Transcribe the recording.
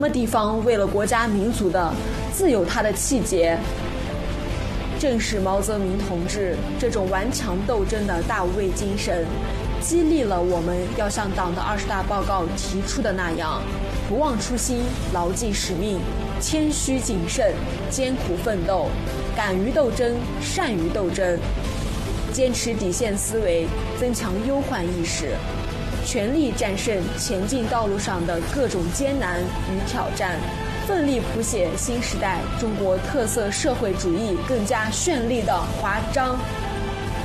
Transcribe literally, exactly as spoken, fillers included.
什么地方为了国家民族的自有它的气节。正是毛泽东同志这种顽强斗争的大无畏精神，激励了我们要像党的二十大报告提出的那样，不忘初心，牢记使命，谦虚谨慎，艰苦奋斗，敢于斗争，善于斗争，坚持底线思维，增强忧患意识，全力战胜前进道路上的各种艰难与挑战，奋力谱写新时代中国特色社会主义更加绚丽的华章。